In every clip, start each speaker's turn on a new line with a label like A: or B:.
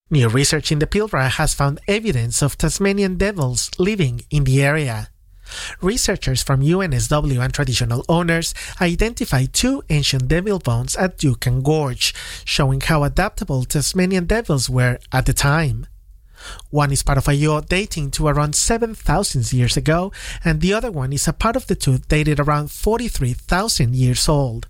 A: New research in the Pilbara has found evidence of Tasmanian devils living in the area. Researchers from UNSW and traditional owners identified two ancient devil bones at Juukan Gorge, showing how adaptable Tasmanian devils were at the time. One is part of a yacht dating to around 7,000 years ago, and the other one is a part of the tooth dated around 43,000 years old.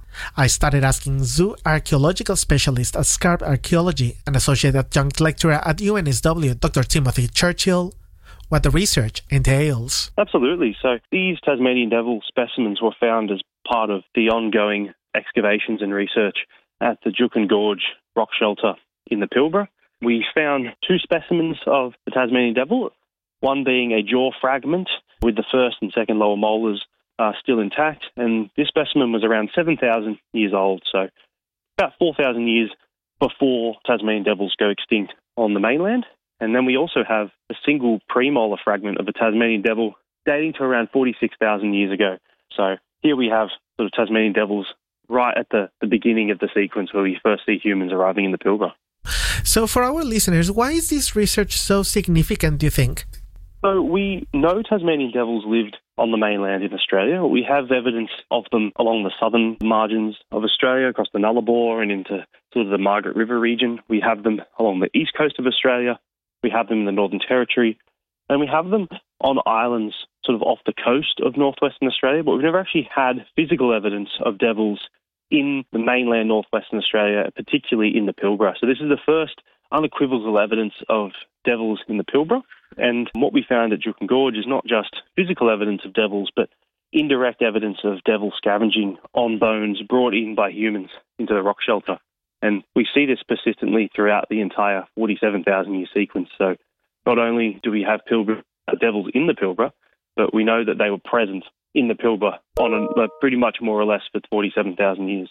A: I started asking zoo archaeological specialist at Scarp Archaeology and associate adjunct lecturer at UNSW, Dr. Timothy Churchill, what the research entails.
B: Absolutely. So these Tasmanian devil specimens were found as part of the ongoing excavations and research at the Juukan Gorge rock shelter in the Pilbara. We found two specimens of the Tasmanian devil, one being a jaw fragment with the first and second lower molars still intact, and this specimen was around 7,000 years old, so about 4,000 years before Tasmanian devils go extinct on the mainland. And then we also have a single premolar fragment of a Tasmanian devil dating to around 46,000 years ago. So here we have sort of Tasmanian devils right at the beginning of the sequence where we first see humans arriving in the Pilbara.
A: So for our listeners, why is this research so significant, do you think?
B: So we know Tasmanian devils lived on the mainland in Australia. We have evidence of them along the southern margins of Australia, across the Nullarbor and into sort of the Margaret River region. We have them along the east coast of Australia. We have them in the Northern Territory. And we have them on islands sort of off the coast of northwestern Australia, but we've never actually had physical evidence of devils in the mainland northwestern Australia, particularly in the Pilbara. So this is the first unequivocal evidence of devils in the Pilbara. And what we found at Juukan Gorge is not just physical evidence of devils, but indirect evidence of devil scavenging on bones brought in by humans into the rock shelter. And we see this persistently throughout the entire 47,000-year sequence. So not only do we have devils in the Pilbara, but we know that they were present in the Pilbara on pretty much more or less for 47,000 years.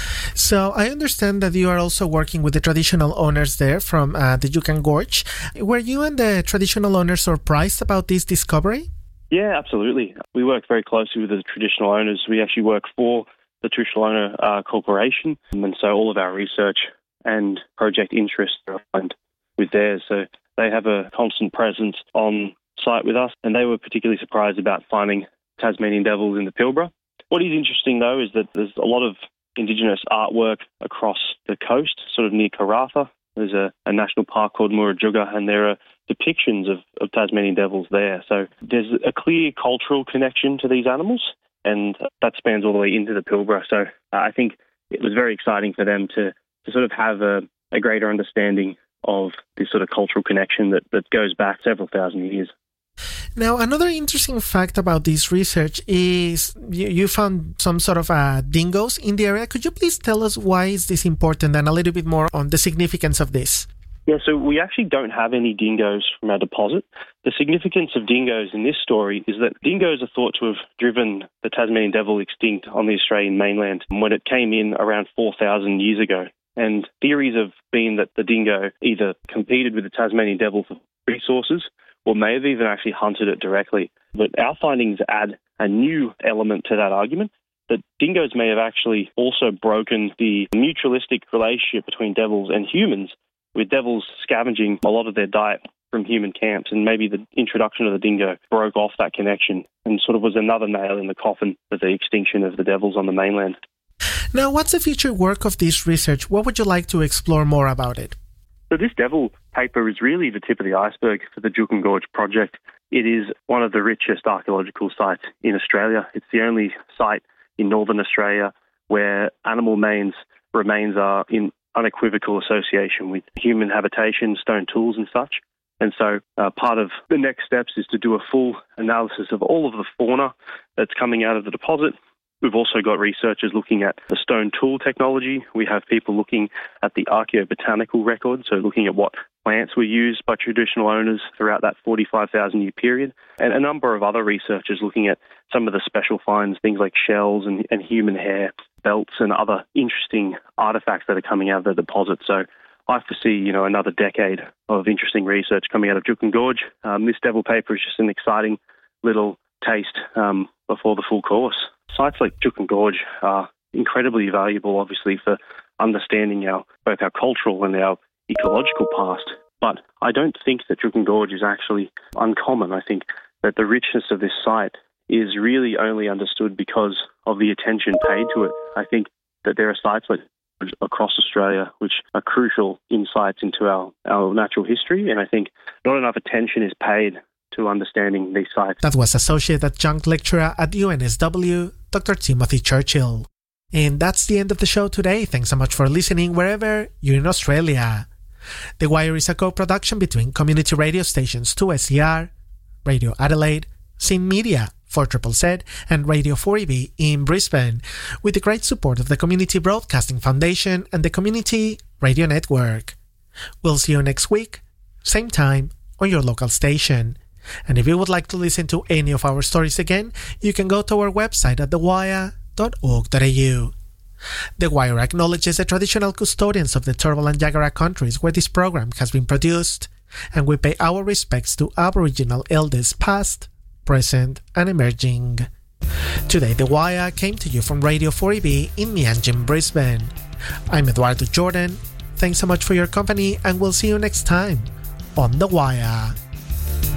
A: So I understand that you are also working with the traditional owners there from the Juukan Gorge. Were you and the traditional owners surprised about this discovery?
B: Yeah, absolutely. We work very closely with the traditional owners. We actually work for the traditional owner corporation, and so all of our research and project interests are aligned with theirs. So they have a constant presence on site with us, and they were particularly surprised about finding Tasmanian devils in the Pilbara. What is interesting, though, is that there's a lot of Indigenous artwork across the coast, sort of near Karratha. There's a national park called Murujuga, and there are depictions of Tasmanian devils there. So there's a clear cultural connection to these animals, and that spans all the way into the Pilbara. So I think it was very exciting for them to sort of have a greater understanding of this sort of cultural connection that goes back several thousand years.
A: Now, another interesting fact about this research is you found some sort of dingoes in the area. Could you please tell us why is this important and a little bit more on the significance of this?
B: Yeah, so we actually don't have any dingoes from our deposit. The significance of dingoes in this story is that dingoes are thought to have driven the Tasmanian devil extinct on the Australian mainland when it came in around 4,000 years ago. And theories have been that the dingo either competed with the Tasmanian devil for resources or may have even actually hunted it directly. But our findings add a new element to that argument, that dingoes may have actually also broken the mutualistic relationship between devils and humans, with devils scavenging a lot of their diet from human camps, and maybe the introduction of the dingo broke off that connection and sort of was another nail in the coffin for the extinction of the devils on the mainland.
A: Now, what's the future work of this research? What would you like to explore more about it?
B: So this devil paper is really the tip of the iceberg for the Juukan Gorge project. It is one of the richest archaeological sites in Australia. It's the only site in northern Australia where animal remains are in unequivocal association with human habitation, stone tools and such. And so part of the next steps is to do a full analysis of all of the fauna that's coming out of the deposit. We've also got researchers looking at the stone tool technology. We have people looking at the archaeobotanical record, so looking at what plants were used by traditional owners throughout that 45,000-year period, and a number of other researchers looking at some of the special finds, things like shells and human hair, belts and other interesting artifacts that are coming out of the deposit. So I foresee, another decade of interesting research coming out of Juukan Gorge. This devil paper is just an exciting little taste before the full course. Sites like Juukan Gorge are incredibly valuable, obviously, for understanding both our cultural and our ecological past. But I don't think that Juukan Gorge is actually uncommon. I think that the richness of this site is really only understood because of the attention paid to it. I think that there are sites like across Australia which are crucial insights into our natural history, and I think not enough attention is paid to understanding these sites.
A: That was Associate Adjunct Lecturer at UNSW, Dr. Timothy Churchill. And that's the end of the show today. Thanks so much for listening wherever you're in Australia. The Wire is a co-production between community radio stations 2SER, Radio Adelaide, Sin Media, 4ZZZ, and Radio 4EB in Brisbane, with the great support of the Community Broadcasting Foundation and the Community Radio Network. We'll see you next week, same time, on your local station. And if you would like to listen to any of our stories again, you can go to our website at thewire.org.au. The Wire acknowledges the traditional custodians of the Turrbal and Jagera countries where this program has been produced, and we pay our respects to Aboriginal elders past, present, and emerging. Today, The Wire came to you from Radio 4EB in Mianjin, Brisbane. I'm Eduardo Jordan. Thanks so much for your company, and we'll see you next time on The Wire.